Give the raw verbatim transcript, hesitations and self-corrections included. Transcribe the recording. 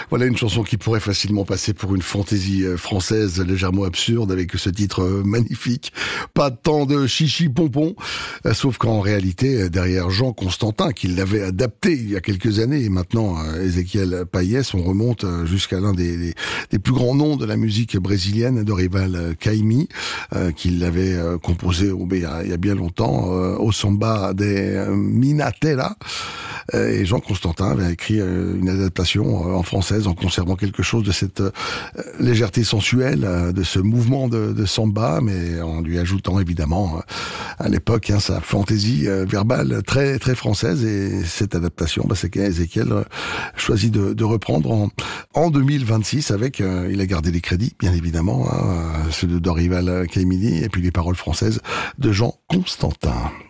Voilà une chanson qui pourrait facilement passer pour une fantaisie française légèrement absurde avec ce titre magnifique. Pas tant de chichi pompon, sauf qu'en réalité, derrière Jean Constantin, qui l'avait adapté il y a quelques années, et maintenant Ezequiel Payès, on remonte jusqu'à l'un des, des, des plus grands noms de la musique brésilienne, Dorival Caymmi, euh, qui l'avait euh, composé oh, il, y a, il y a bien longtemps, euh, au samba des Minatella. Et Jean Constantin avait écrit une adaptation en française en conservant quelque chose de cette légèreté sensuelle, de ce mouvement de, de samba, mais en lui ajoutant évidemment à l'époque hein, sa fantaisie verbale très très française. Et cette adaptation, bah, c'est qu'Ezequiel choisit de, de reprendre en, en deux mille vingt-six avec, euh, il a gardé les crédits bien évidemment, hein, ceux de Dorival Caymmi et puis les paroles françaises de Jean Constantin.